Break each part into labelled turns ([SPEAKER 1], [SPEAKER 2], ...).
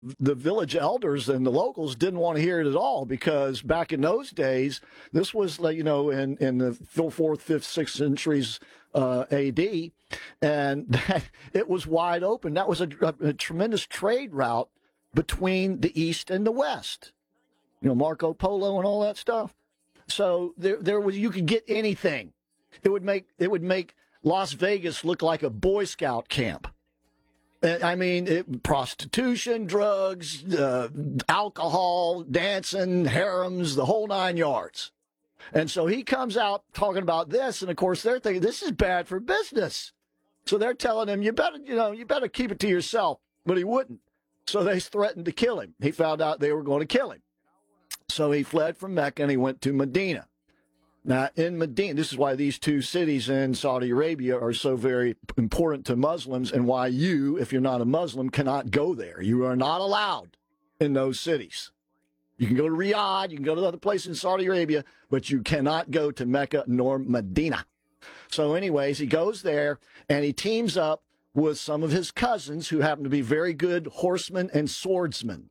[SPEAKER 1] the village elders and the locals didn't want to hear it at all, because back in those days, this was, in the 4th, 5th, 6th centuries AD, and it was wide open. That was a tremendous trade route between the East and the West. Marco Polo and all that stuff. So there was, you could get anything. It would make Las Vegas look like a Boy Scout camp. I mean, prostitution, drugs, alcohol, dancing, harems, the whole 9 yards. And so he comes out talking about this, and of course they're thinking this is bad for business. So they're telling him, you better keep it to yourself. But he wouldn't. So they threatened to kill him. He found out they were going to kill him. So he fled from Mecca and he went to Medina. Now, in Medina, this is why these two cities in Saudi Arabia are so very important to Muslims, and why you, if you're not a Muslim, cannot go there. You are not allowed in those cities. You can go to Riyadh, you can go to other places in Saudi Arabia, but you cannot go to Mecca nor Medina. So anyways, he goes there and he teams up with some of his cousins who happen to be very good horsemen and swordsmen.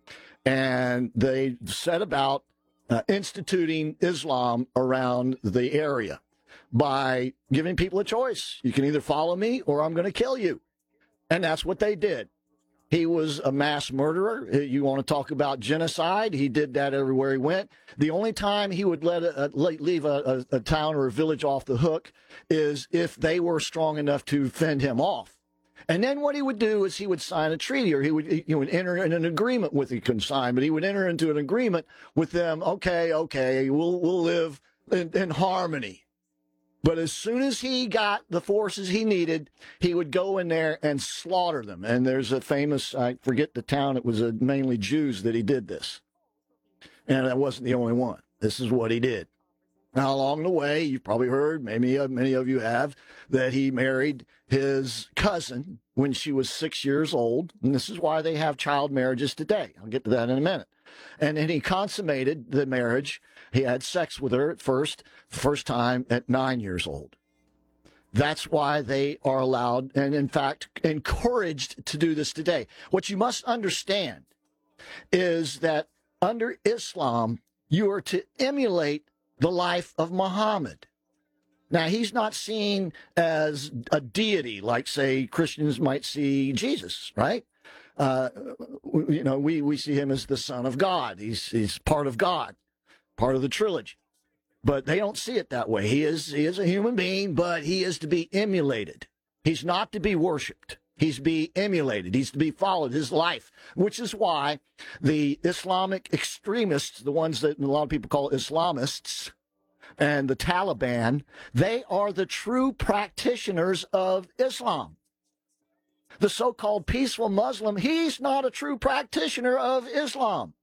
[SPEAKER 1] And they set about instituting Islam around the area by giving people a choice. You can either follow me or I'm going to kill you. And that's what they did. He was a mass murderer. You want to talk about genocide? He did that everywhere he went. The only time he would leave a town or a village off the hook is if they were strong enough to fend him off. And then what he would do is he would sign a treaty, or he would enter in an agreement with, he couldn't sign, but he would enter into an agreement with them. Okay, we'll live in harmony. But as soon as he got the forces he needed, he would go in there and slaughter them. And there's a famous, I forget the town, it was mainly Jews that he did this. And that wasn't the only one. This is what he did. Now, along the way, you've probably heard, maybe many of you have, that he married his cousin when she was 6 years old. And this is why they have child marriages today. I'll get to that in a minute. And then he consummated the marriage. He had sex with her at first time at 9 years old. That's why they are allowed and, in fact, encouraged to do this today. What you must understand is that under Islam, you are to emulate the life of Muhammad. Now, he's not seen as a deity like, say, Christians might see Jesus, right? We see him as the Son of God. He's part of God, part of the trilogy. But they don't see it that way. He is a human being, but he is to be emulated. He's not to be worshipped. He's to be emulated. He's to be followed, his life, which is why the Islamic extremists, the ones that a lot of people call Islamists, and the Taliban, they are the true practitioners of Islam. The so-called peaceful Muslim, he's not a true practitioner of Islam.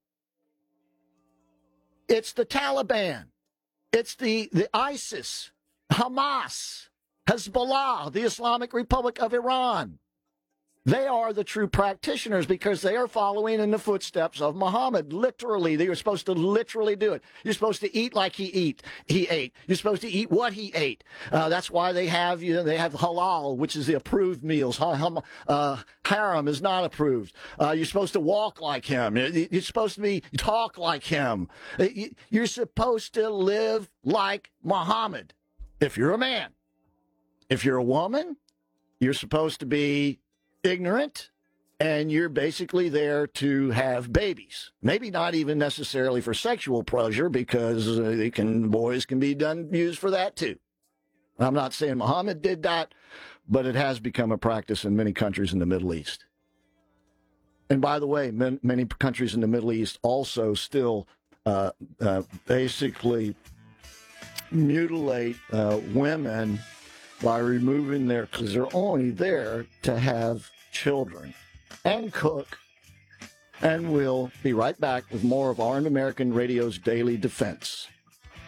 [SPEAKER 1] It's the Taliban. It's the ISIS, Hamas, Hezbollah, the Islamic Republic of Iran. They are the true practitioners because they are following in the footsteps of Muhammad. Literally, they were supposed to literally do it. You're supposed to eat like he ate. You're supposed to eat what he ate. That's why they have halal, which is the approved meals. Haram is not approved. You're supposed to walk like him. You're supposed to talk like him. You're supposed to live like Muhammad. If you're a man, if you're a woman, you're supposed to be ignorant, and you're basically there to have babies. Maybe not even necessarily for sexual pleasure, because boys can be used for that too. I'm not saying Muhammad did that, but it has become a practice in many countries in the Middle East. And by the way, many countries in the Middle East also still basically mutilate women by removing because they're only there to have children and cook. And we'll be right back with more of Armed American Radio's Daily Defense.